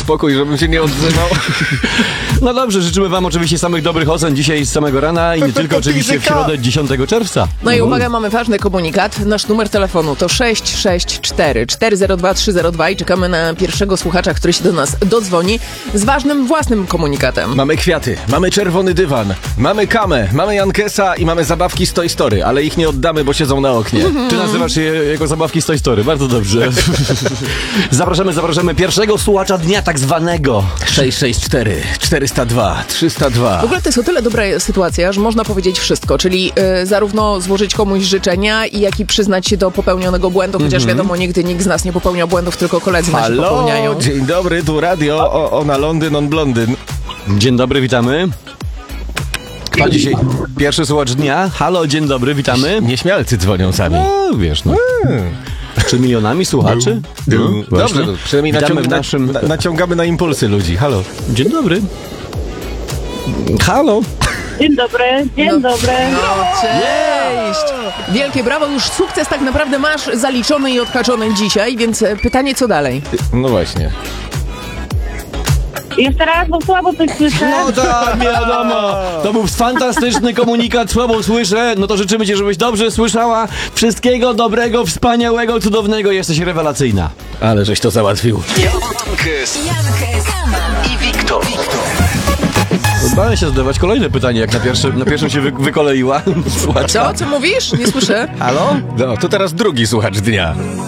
spokój, żebym się nie odzywał. No dobrze, życzymy wam oczywiście samych dobrych ocen dzisiaj z samego rana i nie tylko oczywiście w środę 10 czerwca. No i uwaga, mamy ważny komunikat. Nasz numer telefonu to 664 402 302 i czekamy na pierwszego słuchacza, który się do nas dodzwoni z ważnym własnym komunikatem. Mamy kwiaty, mamy czerwony dywan, mamy kamę, mamy Jankesa i mamy zabawki z Toy Story, ale ich nie oddamy, bo siedzą na oknie. Ty nazywasz je jako zabawki z Toy Story, bardzo dobrze. Zapraszamy pierwszego słuchacza dnia tak zwanego. 664 402 302. W ogóle to jest o tyle dobra sytuacja, że można powiedzieć wszystko, czyli zarówno złożyć komuś życzenia, jak i przyznać się do popełnionego błędu, chociaż wiadomo, nigdy nikt z nas nie popełnia błędów, tylko koledzy nasi popełniają. Dzień dobry, tu radio, ona Londyn, on blondyn. Dzień dobry, witamy. A dzisiaj pierwszy słuchacz dnia. Halo, dzień dobry, witamy. Nieśmialcy dzwonią sami. No, wiesz, no. Czy milionami słuchaczy? Dobrze, przynajmniej naciągamy na impulsy ludzi. Halo. Dzień dobry. Halo. Dzień dobry, dzień dobry. No, cześć! Wielkie brawo, już sukces tak naprawdę masz zaliczony i odhaczony dzisiaj, więc pytanie, co dalej? No właśnie. Jeszcze raz, bo słabo coś słyszę. No tak, wiadomo. To był fantastyczny komunikat, słabo słyszę. No to życzymy ci, żebyś dobrze słyszała. Wszystkiego dobrego, wspaniałego, cudownego. Jesteś rewelacyjna. Ale żeś to załatwił. Jankes i Wiktor. Bałem się zadawać kolejne pytanie, jak na pierwszym się wykoleiła. Co mówisz? Nie słyszę. Halo? No, to teraz drugi słuchacz dnia.